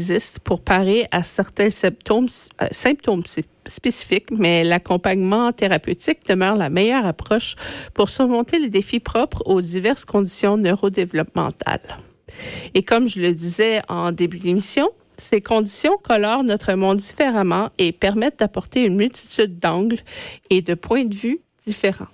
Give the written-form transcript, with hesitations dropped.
existent pour parer à certains symptômes spécifiques, mais l'accompagnement thérapeutique demeure la meilleure approche pour surmonter les défis propres aux diverses conditions neurodéveloppementales. Et comme je le disais en début d'émission, ces conditions colorent notre monde différemment et permettent d'apporter une multitude d'angles et de points de vue différents.